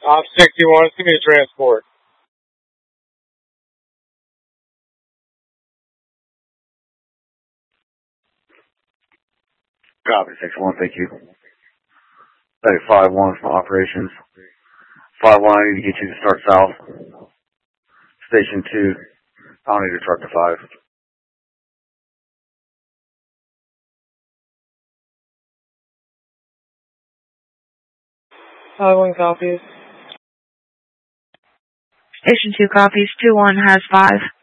Op 61, give me a transport. Copy, 61, thank you. Hey, 5-1 from operations. 5-1, I need to get you to start south. Station 2, I'll need a truck to 5. 5-1 copies. Station 2 copies. 2-1 has 5.